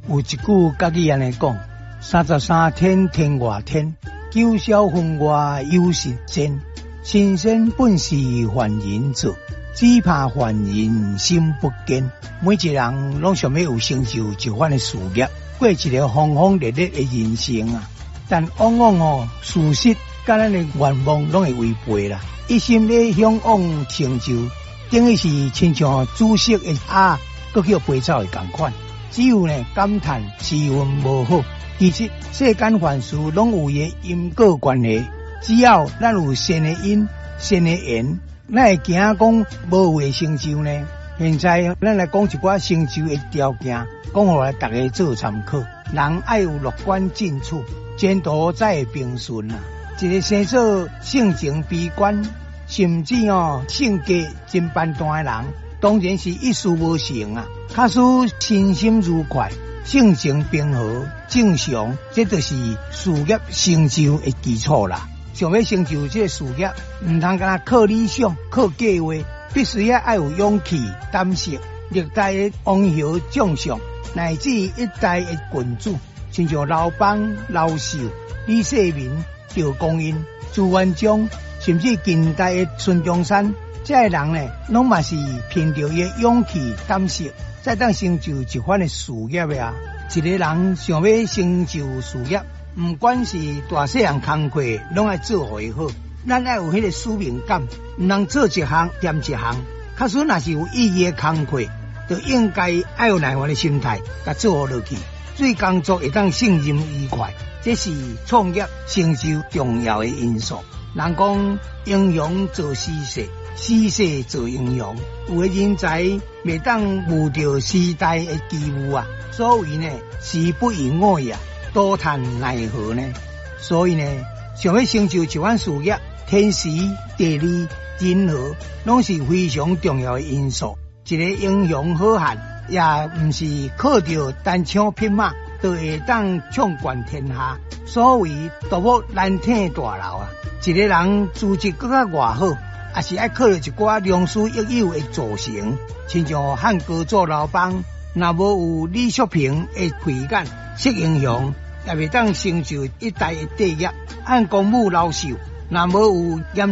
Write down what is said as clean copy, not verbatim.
有一句家己安尼讲：33天天外天，九霄分外有神仙。神仙本是凡人做，只怕凡人心不坚。每一个人拢想要有成就一番的事业，过一个轰轰烈烈的人生啊！但往往事实甲咱的愿望拢会违背啦。一心咧向往成就，等于是亲像煮熟的鸭，搁叫飞走的同款。只有感叹时运无好。其实世间凡事拢有伊的因果关系，只要咱有善的因、善的缘，咱会惊讲无有成就呢？现在咱来讲一寡成就的条件，讲互来大家做参考。人爱有乐观进取，前途才会平顺啊！一个生做性情悲观，甚至性格真笨蛋的人，当然是一事无成啊！假使身心愉快，性情平和正常，这就是事业成就的基础啦。想要成就这个事业，唔通干靠理想、靠计划，必须要有勇气、胆识、历代的王侯将相，乃至一代的君主，亲像刘邦、刘秀、李世民、赵匡胤、朱元璋，甚至近代的孙中山，这些人拢嘛是凭着伊的勇气、胆识，才当成就一番的事业的啊！一个人想要成就事业，唔管是大细项工课，拢爱做互伊好。咱爱有迄个使命感，唔通做一项嫌一项。假使若是有意义的工课，就应该爱有耐烦的心态，甲做落去。做工作会当胜任愉快，这是创业成就重要的因素。人讲英雄做死世，死世做英雄。有的人才未当误着时代的机遇啊！所谓时不宜迟啊，多叹奈何呢？所以想要成就一番事业，天时、地利、人和，拢是非常重要的因素。一个英雄好汉，也唔是靠着单枪匹马就会当创冠天下。所谓独木难挺大楼啊！一个人资质更加偌好，也是爱靠着一寡良师益友的助成。亲像汉高祖刘邦，若无有李叔平的慧眼识英雄，也未当成就一代的帝业。汉公母刘秀，若无有严